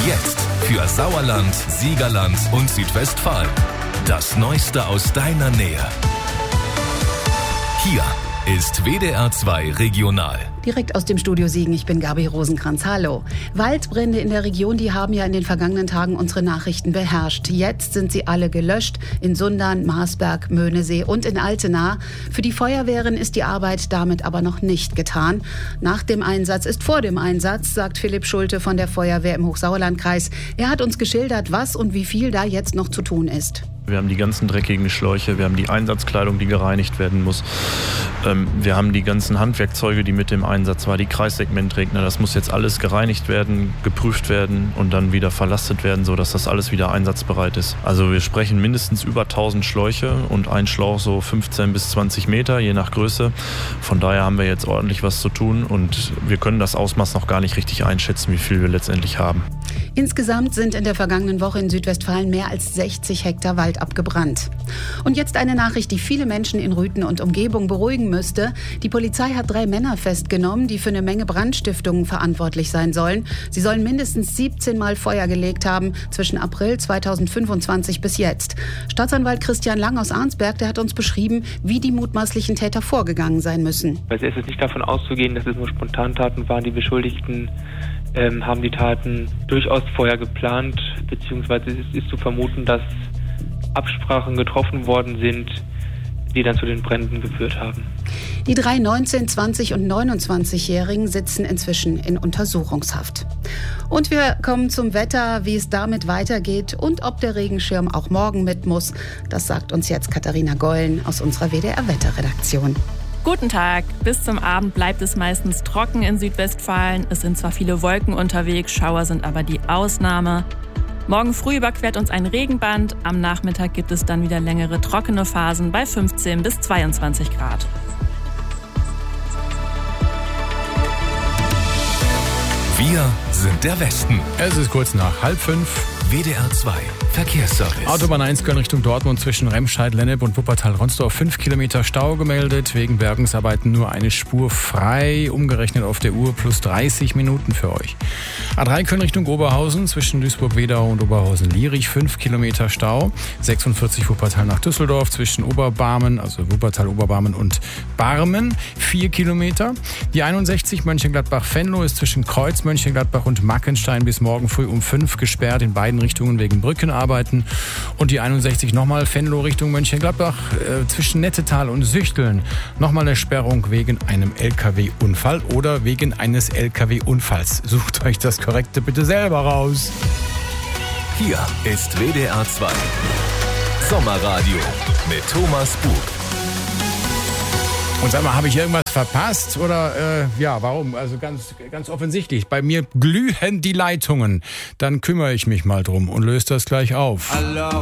Jetzt für Sauerland, Siegerland und Südwestfalen. Das Neueste aus deiner Nähe. Hier ist WDR 2 Regional. Direkt aus dem Studio Siegen, ich bin Gabi Rosenkranz. Hallo. Waldbrände in der Region, die haben ja in den vergangenen Tagen unsere Nachrichten beherrscht. Jetzt sind sie alle gelöscht. In Sundern, Marsberg, Möhnesee und in Altena. Für die Feuerwehren ist die Arbeit damit aber noch nicht getan. Nach dem Einsatz ist vor dem Einsatz, sagt Philipp Schulte von der Feuerwehr im Hochsauerlandkreis. Er hat uns geschildert, was und wie viel da jetzt noch zu tun ist. Wir haben die ganzen dreckigen Schläuche, wir haben die Einsatzkleidung, die gereinigt werden muss. Wir haben die ganzen Handwerkzeuge, die mit dem Einsatz war, die Kreissegmentregner. Das muss jetzt alles gereinigt werden, geprüft werden und dann wieder verlastet werden, sodass das alles wieder einsatzbereit ist. Also wir sprechen mindestens über 1000 Schläuche und ein Schlauch so 15 bis 20 Meter, je nach Größe. Von daher haben wir jetzt ordentlich was zu tun und wir können das Ausmaß noch gar nicht richtig einschätzen, wie viel wir letztendlich haben. Insgesamt sind in der vergangenen Woche in Südwestfalen mehr als 60 Hektar Wald abgebrannt. Und jetzt eine Nachricht, die viele Menschen in Rüthen und Umgebung beruhigen müsste. Die Polizei hat 3 Männer festgenommen, die für eine Menge Brandstiftungen verantwortlich sein sollen. Sie sollen mindestens 17 Mal Feuer gelegt haben, zwischen April 2025 bis jetzt. Staatsanwalt Christian Lang aus Arnsberg, der hat uns beschrieben, wie die mutmaßlichen Täter vorgegangen sein müssen. Also es ist nicht davon auszugehen, dass es nur Spontantaten waren. Die Beschuldigten haben die Taten durchaus vorher geplant, beziehungsweise es ist zu vermuten, dass Absprachen getroffen worden sind, die dann zu den Bränden geführt haben. Die 3 19-, 20- und 29-Jährigen sitzen inzwischen in Untersuchungshaft. Und wir kommen zum Wetter, wie es damit weitergeht und ob der Regenschirm auch morgen mit muss. Das sagt uns jetzt Katharina Gollen aus unserer WDR-Wetterredaktion. Guten Tag. Bis zum Abend bleibt es meistens trocken in Südwestfalen. Es sind zwar viele Wolken unterwegs, Schauer sind aber die Ausnahme. Morgen früh überquert uns ein Regenband. Am Nachmittag gibt es dann wieder längere trockene Phasen bei 15 bis 22 Grad. Wir sind der Westen. Es ist kurz nach 4:30. WDR 2 Verkehrsservice. Autobahn 1 Köln Richtung Dortmund zwischen Remscheid, Lennep und Wuppertal-Ronsdorf 5 Kilometer Stau gemeldet. Wegen Bergungsarbeiten nur eine Spur frei. Umgerechnet auf der Uhr plus 30 Minuten für euch. A3 Köln Richtung Oberhausen zwischen Duisburg-Wedau und Oberhausen-Lierich 5 Kilometer Stau. 46 Wuppertal nach Düsseldorf zwischen Oberbarmen, also Wuppertal, Oberbarmen und Barmen 4 Kilometer. Die 61 Mönchengladbach-Venlo ist zwischen Kreuz, Mönchengladbach und Mackenstein bis morgen früh um 5 gesperrt in beiden Richtungen wegen Brückenarbeiten. Und die 61 nochmal Venlo Richtung Mönchengladbach zwischen Nettetal und Süchteln. Nochmal eine Sperrung wegen einem LKW-Unfall oder wegen eines LKW-Unfalls. Sucht euch das Korrekte bitte selber raus. Hier ist WDR 2 Sommerradio mit Thomas Bug. Und sag mal, habe ich irgendwas verpasst? Oder warum? Also ganz offensichtlich. Bei mir glühen die Leitungen. Dann kümmere ich mich mal drum und löse das gleich auf.